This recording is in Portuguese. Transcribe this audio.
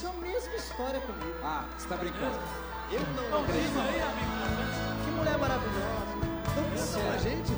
aconteceu a mesma história comigo. Ah, você tá brincando. Eu não acredito. Aí, amigo. Que mulher maravilhosa. Dança com a gente?